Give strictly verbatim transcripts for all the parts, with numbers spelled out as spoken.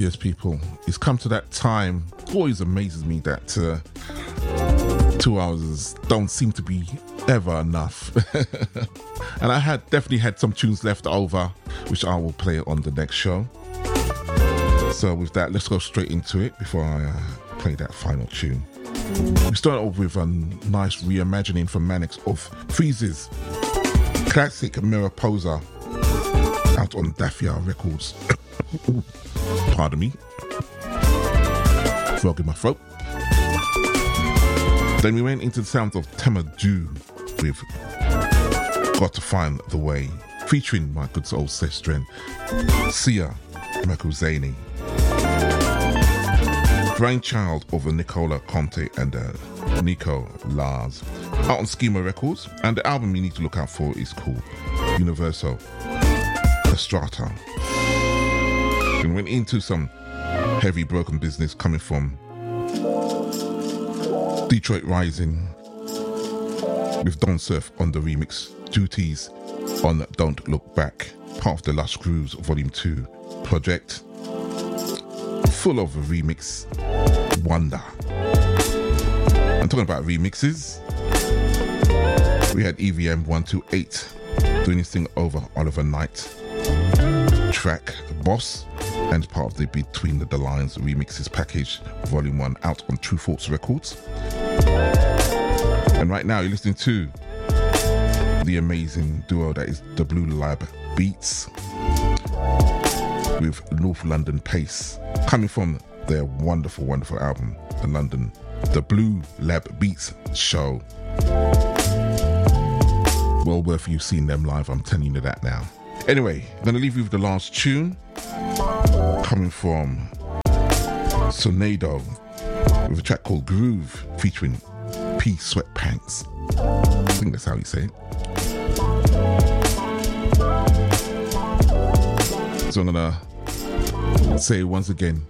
Yes, people, it's come to that time. Always amazes me that uh, two hours don't seem to be ever enough. And I had definitely had some tunes left over, which I will play on the next show. So with that, let's go straight into it before I uh, play that final tune. We start off with a nice reimagining from Manix of Freeze's classic Mirror Poser out on Daffia Records. Pardon me. Frog in my throat. Then we went into the sounds of Temadou with Got to Find the Way, featuring my good old sister Sia Makuzeni, brainchild of Nicola Conte and uh, Nico Lars, out on Schema Records. And the album you need to look out for is called Universo Estrata. We went into some heavy broken business coming from Detroit Rising with Don Surf on the remix duties on Don't Look Back, part of the Lush Grooves Volume two project, full of remix wonder. I'm talking about remixes. We had E V M one two eight doing this thing over Oliver Knight track Boss, and part of the Between the Lines remixes package Volume one out on True Thoughts Records. And right now you're listening to the amazing duo that is the Blue Lab Beats with North London Pace, coming from their wonderful, wonderful album, the London, the Blue Lab Beats Show. Well worth you seeing them live, I'm telling you that now. Anyway, I'm going to leave you with the last tune, coming from Sonado, with a track called Groove, featuring P Sweatpants. I think that's how you say it. So I'm going to say once again,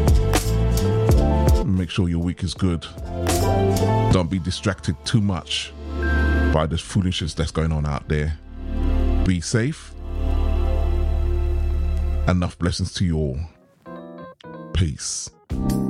make sure your week is good. Don't be distracted too much by the foolishness that's going on out there. Be safe. Enough blessings to you all. Peace.